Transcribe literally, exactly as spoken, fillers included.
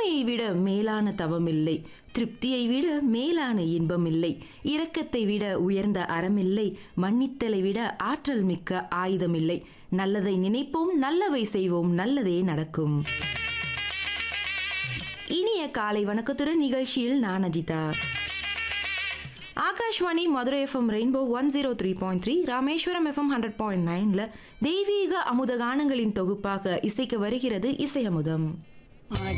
பொறுமையை விட மேலான தவமில்லை, திருப்தியை விட மேலான இன்பமில்லை, இரக்கத்தை விட உயர்ந்த அறமில்லை, மன்னித்தலை விட ஆற்றல் மிக்க ஆயுதமில்லை. நல்லதை நினைப்போம், நல்லவை செய்வோம், நல்லதே நடக்கும். இனிய காலை வணக்கத்துடன் நிகழ்ச்சியில் நான் Ajitha. Akashvani Madurai FM rainbow one zero three point three, Rameswaram FM hundred point நைன்ல தெய்வீக அமுத கானங்களின் தொகுப்பாக இசைக்கு வருகிறது இசையமுதம்.